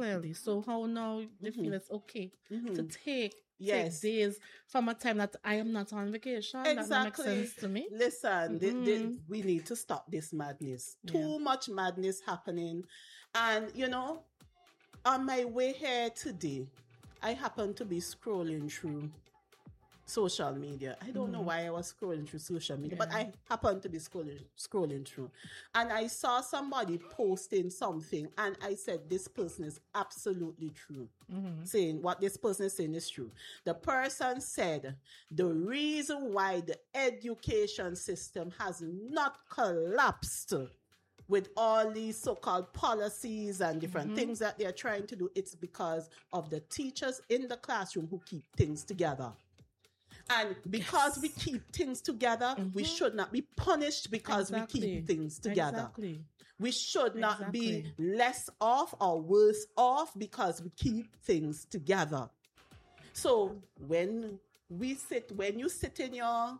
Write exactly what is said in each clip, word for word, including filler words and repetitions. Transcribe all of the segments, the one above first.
clearly. So how now they Mm-hmm. feel it's okay Mm-hmm. to take, Yes. take days from a time that I am not on vacation? Exactly. That makes sense to me. Listen, th- Mm-hmm. th- we need to stop this madness. Yeah. Too much madness happening. And, you know, on my way here today, I happened to be scrolling through social media. I don't mm-hmm. know why I was scrolling through social media, yeah. but I happened to be scrolling, scrolling through. And I saw somebody posting something, and I said, this person is absolutely true. Mm-hmm. Saying what this person is saying is true. The person said, the reason why the education system has not collapsed with all these so-called policies and different mm-hmm. things that they're trying to do, it's because of the teachers in the classroom who keep things together. And because yes. we keep things together, mm-hmm. we should not be punished because exactly. we keep things together. Exactly. We should not exactly. be less off or worse off because we keep things together. So when we sit, when you sit in your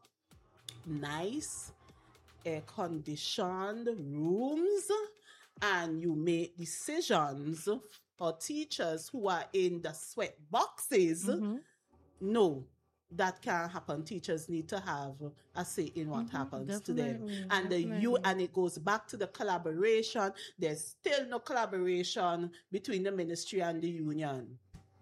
nice, air-conditioned rooms and you make decisions for teachers who are in the sweat boxes, mm-hmm. no. That can't happen. Teachers need to have a say in what mm-hmm, happens to them. And the you and it goes back to the collaboration. There's still no collaboration between the ministry and the union.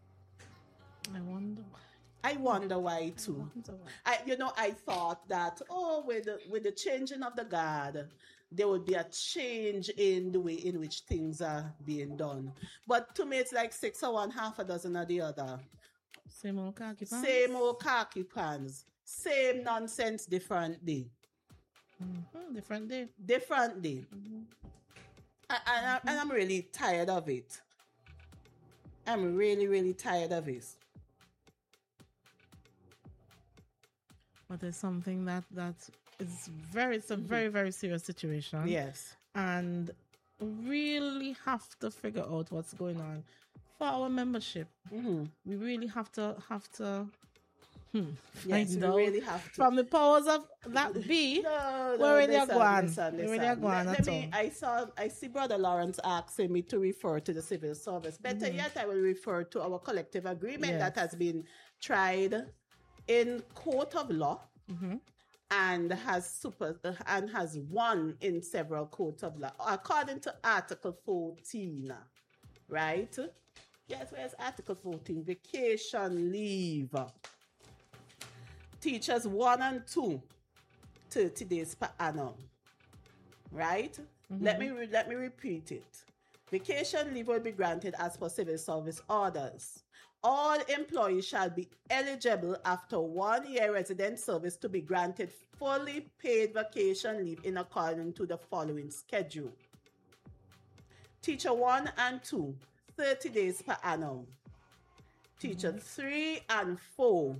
I wonder why. I wonder why too. I wonder why. I, you know, I thought that, oh, with the, with the changing of the guard, there would be a change in the way in which things are being done. But to me, it's like six or one, half a dozen of the other. Same old khaki pants. Same old khaki pants. Same nonsense, different day. Mm-hmm. Different day. Different day. Mm-hmm. And, and, mm-hmm. and I'm really tired of it. I'm really, really tired of it. But there's something that, that is very, it's a mm-hmm. very, very serious situation. Yes. And really have to figure out what's going on. For our membership, mm-hmm. we really have to have to hmm, yes, find we out really have to. From the powers of that be no, no, where really listen, are going. Listen, listen. Where really are going let, at let me, all. I saw I see Brother Lawrence asking me to refer to the civil service. Better mm-hmm. yet, I will refer to our collective agreement yes. that has been tried in court of law. Mm-hmm. And has super and has won in several courts of law, according to Article fourteen, right? Yes, where's Article fourteen? Vacation leave. Teachers one and two, thirty days per annum. Right? Mm-hmm. Let me re- let me repeat it. Vacation leave will be granted as per civil service orders. All employees shall be eligible after one year resident service to be granted fully paid vacation leave in accordance to the following schedule. Teacher one and two, thirty days per annum. Teacher mm-hmm. three and four,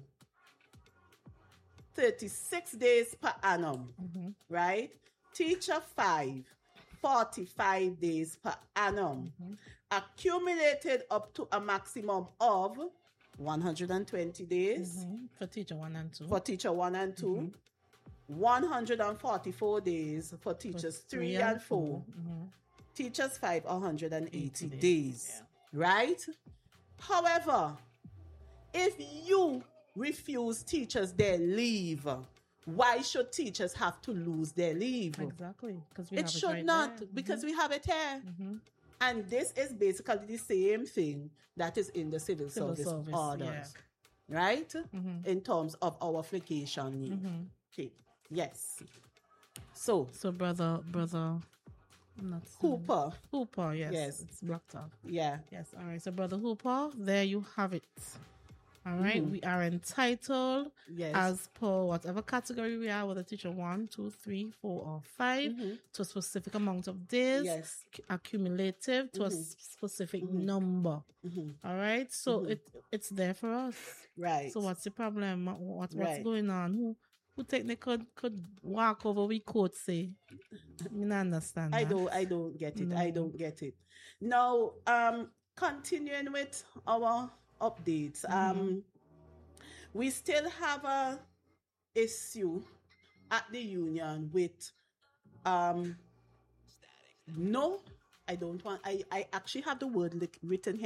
thirty-six days per annum. Mm-hmm. Right? Teacher five, forty-five days per annum. Mm-hmm. Accumulated up to a maximum of one hundred twenty days. Mm-hmm. For teacher one and two. For teacher one and two. Mm-hmm. one hundred forty-four days for teachers for three, three and, and four. four. Mm-hmm. Teachers five, one hundred eighty days. days. Yeah. Right? However, if you refuse teachers their leave, why should teachers have to lose their leave? Exactly. Because we it have should it right not, there. because mm-hmm. we have it here. Mm-hmm. And this is basically the same thing that is in the civil, civil service, service orders. Yeah. Right? Mm-hmm. In terms of our vacation leave. Mm-hmm. Okay. Yes. So. So, brother, brother. Not Hooper. Hooper, yes. Yes. It's blocked out. Yeah. Yes. All right. So, brother Hooper, there you have it. All right. Mm-hmm. We are entitled yes. as per whatever category we are, whether teacher one, two, three, four, or five, mm-hmm. to a specific amount of days, yes. accumulative to mm-hmm. a specific mm-hmm. number. Mm-hmm. All right. So mm-hmm. it it's there for us. Right. So what's the problem? What, what's right. going on? Who who technically could, could walk over we could say? I don't understand. I that. don't I don't get it. No. I don't get it. Now, um, continuing with our updates. Mm-hmm. Um, we still have a issue at the union with um. No, I don't want. I I actually have the word li- written here.